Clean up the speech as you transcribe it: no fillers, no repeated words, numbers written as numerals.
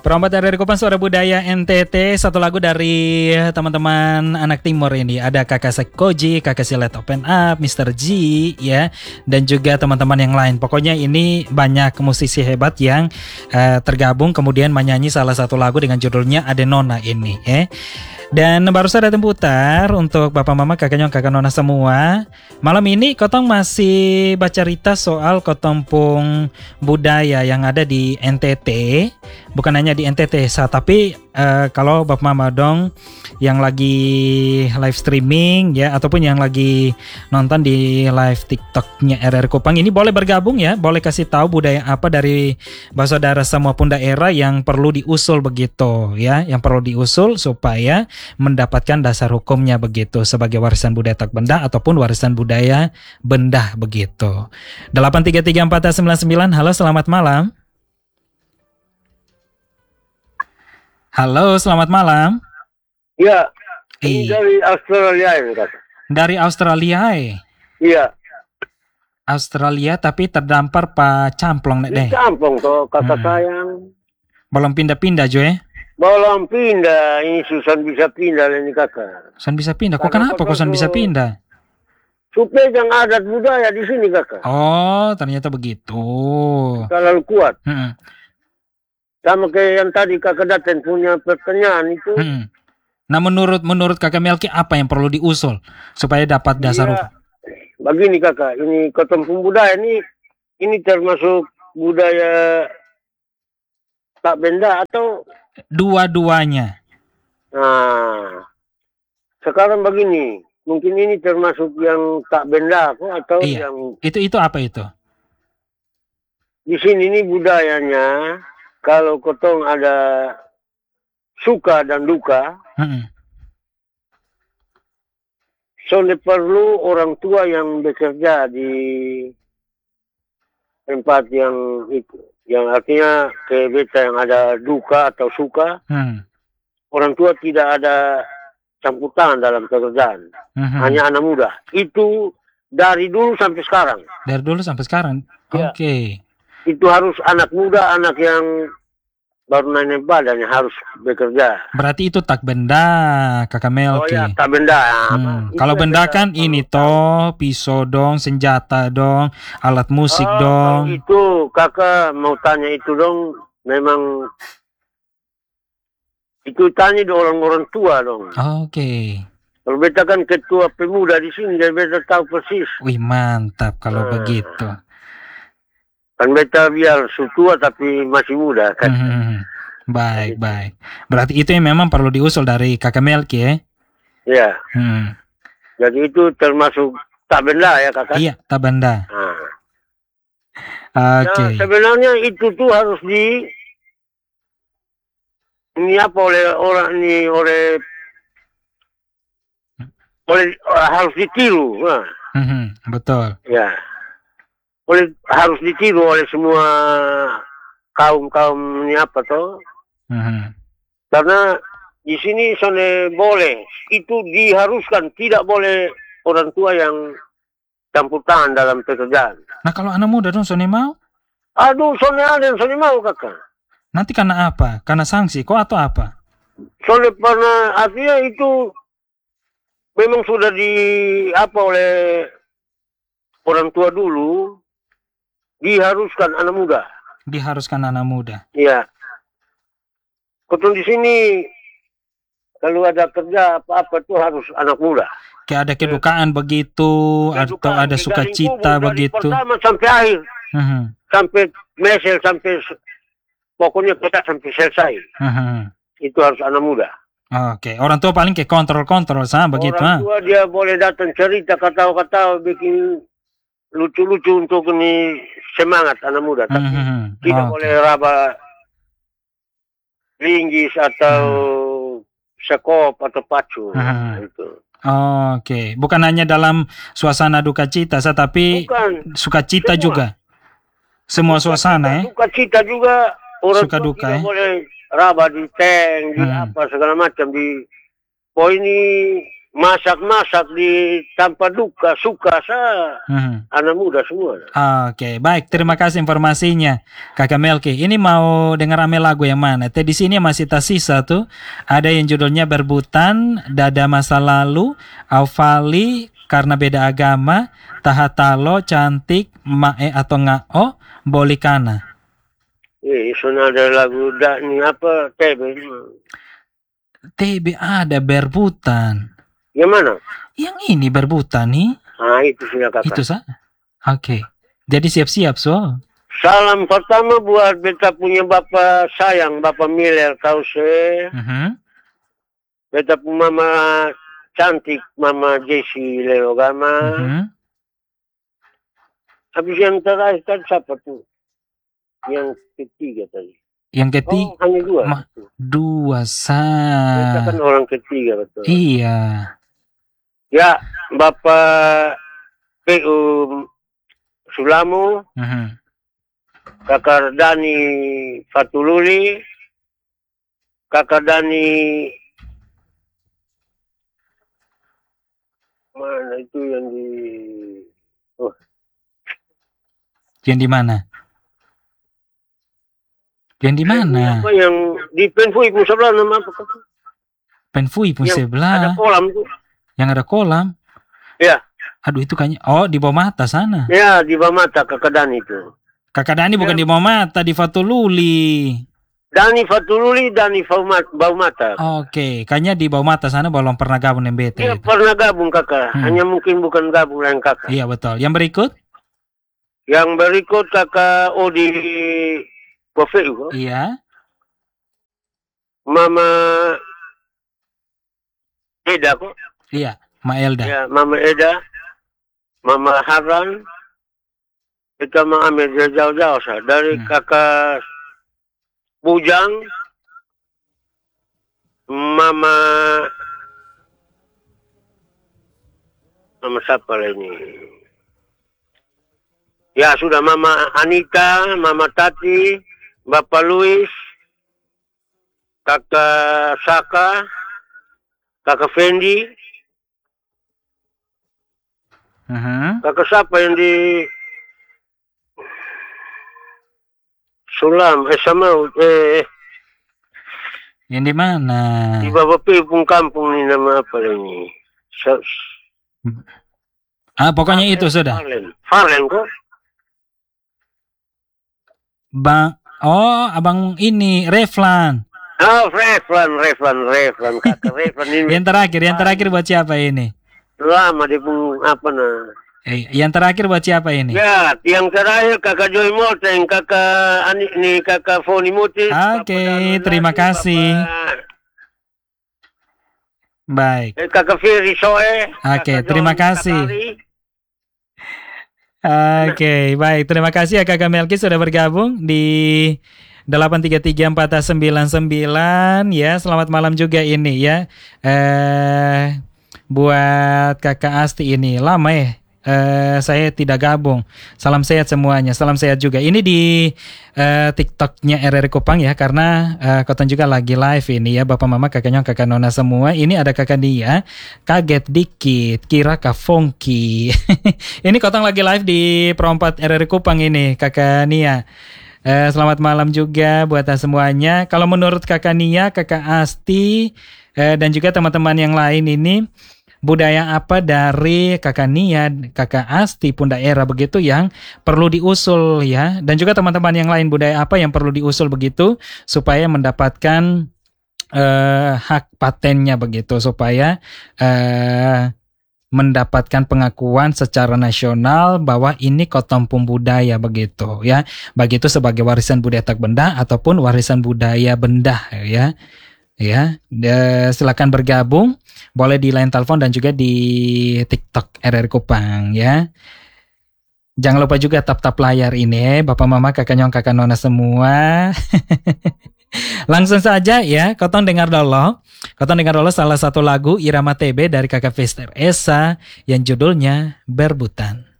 Perombat dari Kupang Suara Budaya NTT. Satu lagu dari teman-teman anak timur ini. Ada Kakak Sekoji, Kakak Silet Open Up, Mr. G ya, dan juga teman-teman yang lain. Pokoknya ini banyak musisi hebat yang tergabung kemudian menyanyi salah satu lagu dengan judulnya Adenona ini ya. Dan baru saja putar untuk Bapak Mama, Kakak Nyong, Kakak Nona semua. Malam ini Kotong masih baca cerita soal Kotompung budaya yang ada di NTT. Bukan hanya di NTT, tapi kalau Bapak Mama dong yang lagi live streaming ya, ataupun yang lagi nonton di live TikToknya RR Kupang ini boleh bergabung ya, boleh kasih tahu budaya apa dari saudara semua pun daerah yang perlu diusul begitu ya, yang perlu diusul supaya mendapatkan dasar hukumnya begitu sebagai warisan budaya tak benda ataupun warisan budaya benda begitu. 8334099. Halo, selamat malam. Halo, selamat malam. Ya, ini dari Australia ini Kak. Dari Australia Iya. Australia tapi terdampar Pak Camplong nek deh. Camplong toh kakak sayang. Belum pindah-pindah Jo ya? Belum pindah, ini Susan bisa pindah ini kakak. Susan bisa pindah, kok kenapa kok Susan bisa pindah? Supaya yang adat budaya di sini kakak. Oh, ternyata begitu. Terlalu kuat. Sama kayak yang tadi kakak datang punya pertanyaan itu. Nah menurut kakak Melki apa yang perlu diusul supaya dapat dasar hukum? Begini kakak, ini Kotompung budaya ini termasuk budaya tak benda atau dua-duanya? Nah, sekarang begini, mungkin ini termasuk yang tak benda atau iya. yang itu apa itu? Di sini ini budayanya. Kalau kotong ada suka dan duka, soalnya perlu orang tua yang bekerja di tempat yang itu, yang artinya kayak beta yang ada duka atau suka, orang tua tidak ada campur tangan dalam pekerjaan, hanya anak muda. Itu dari dulu sampai sekarang. Dari dulu sampai sekarang, ya. Oke. Itu harus anak muda, anak yang baru naik badannya harus bekerja. Berarti itu tak benda, kakak Melki. Oh ya, tak benda. Kalau benda kan ini toh, pisau dong, senjata dong, alat musik dong. Itu kakak mau tanya itu dong, memang itu tanya di orang-orang tua dong. Oke. Kalau beta kan ketua pemuda di sini, jadi beta tahu persis. Wih mantap kalau begitu. Kan beta biar tua tapi masih muda kan. Baik. Berarti itu yang memang perlu diusul dari kakak Melki ya? Iya. Jadi itu termasuk tak benda ya kakak? Iya, tak benda. Oke. Nah, sebenarnya itu tuh harus ini apa oleh orang ini harus ditiru. Nah. Betul. Ya. Harus ditiru oleh semua kaum ini apa toh? Karena di sini soalnya boleh, itu diharuskan, tidak boleh orang tua yang campur tangan dalam pekerjaan. Nah kalau anak muda dong Sony mau? Aduh, soalnya ada yang Sony mau kakak. Nanti karena apa? Karena sanksi kok atau apa? Soalnya pernah artinya itu memang sudah oleh orang tua dulu. Diharuskan anak muda. Diharuskan anak muda. Iya. Kotong di sini kalau ada kerja apa-apa tuh harus anak muda. Kayak ada kedukaan begitu, atau ada sukacita begitu. Dari pertama sampai akhir. Sampai mesel, sampai pokoknya kita sampai selesai. Itu harus anak muda. Oke. Orang tua paling kayak kontrol sama begitu. Orang tua dia boleh datang cerita kata-kata bikin lucu-lucu untuk ini semangat anak muda, tapi tidak boleh raba linggis atau sekop atau pacu. Itu. Oke, bukan hanya dalam suasana duka cita, tapi sukacita juga. Semua suasana ya. Sukacita juga orang suka duka tidak boleh raba di tank, di apa segala macam di. Oh ini masak-masak di tanpa duka, suka anak muda semua. Oke, baik. Terima kasih informasinya, Kakak Melki. Ini mau dengar rame lagu yang mana? Di sini masih tersisa tuh. Ada yang judulnya Berbutan, Dada Masa Lalu, Aufali, Karena Beda Agama, Tahatalo, Cantik, Mae atau Ngao, Bolikana. Soalnya ada lagu ini apa? TB ada Berbutan. Yang mana? Yang ini Berbutan nih. Itu sudah kakak. Itu Oke. Jadi siap-siap Salam pertama buat beta punya bapak sayang, Bapak Miller Kause. Beta punya mama cantik, Mama Jessie Leogama. Habis yang terakhir kan siapa tuh? Yang ketiga tadi. Yang ketiga? Hanya dua. Dua Beta kan orang ketiga betul. Iya. Ya, Bapak P.U. Sulamo, Kakak Dani Fatululi, Kakak Dani mana itu yang di yang di mana? Yang di mana? Apa yang di Penfui pun sebelah nama apa? Penfui pun sebelah. Ada kolam tuh. Yang ada kolam? Ya. Aduh itu kayaknya, di bawah mata sana. Ya, di bawah mata Kakak Dani itu. Kakak Dani bukan di bawah mata, di Fatululi. Dani Fatululi, Dani bawah mata. Oke, kayaknya di bawah mata sana belum pernah gabung MBT. Iya, pernah gabung kakak. Hanya mungkin bukan gabung dengan kakak. Iya betul. Yang berikut? Yang berikut Kakak Odi Pofeu. Iya. Mama Eda kok. Iya, Ma Elda. Ya, Mama Eda, Mama Haran, kita mengambil jauh-jauh dari Kakak Bujang, Mama siapa ini? Ya sudah, Mama Anita, Mama Tati, Bapak Luis, Kakak Saka, Kakak Fendi, Kakak siapa yang di Sulam, yang di mana? Di Bapak Pipung Kampung ini nama apa ini? Pokoknya itu sudah. Farlen kok? Abang ini Reflan. Reflan, Kakak Reflan ini. Yang terakhir buat siapa ini? Lama dia pun apa nah? Yang terakhir buat siapa ini? Ya, yang terakhir Kakak Joy Moteng, Kakak ini Kakak Foni Mutis. Oke, terima kasih. Baik. Kakak Ferry Soe. Oke, terima kasih. Oke, baik. Terima kasih ya Kakak Melki sudah bergabung di 833-499 ya. Selamat malam juga ini ya. Buat Kakak Asti ini lama ya. Saya tidak gabung. Salam sehat semuanya. Salam sehat juga. Ini di TikToknya RRI Kupang ya, karena Koton juga lagi live ini ya, Bapak Mama, Kakak Nyong, Kakak Nona semua. Ini ada Kakak Dia. Kaget dikit, kira Kak Fongki. Ini Koton lagi live di Perompat RRI Kupang ini, Kakak Nia. Selamat malam juga buat semuanya. Kalau menurut Kakak Nia, Kakak Asti, dan juga teman-teman yang lain ini, budaya apa dari Kakak Nia, Kakak Asti pun daerah begitu yang perlu diusul ya, dan juga teman-teman yang lain, budaya apa yang perlu diusul begitu supaya mendapatkan hak patennya begitu, supaya mendapatkan pengakuan secara nasional bahwa ini Kotompung budaya begitu ya, begitu sebagai warisan budaya tak benda ataupun warisan budaya benda ya. Ya, silakan bergabung, boleh di line telepon dan juga di TikTok RRI Kupang ya. Jangan lupa juga tap-tap layar ini, Bapak Mama, Kakak Nyong, Kakak Nona semua. Langsung saja ya, Koton dengar dulu salah satu lagu Irama TB dari Kakak Fester Esa yang judulnya Berbutan.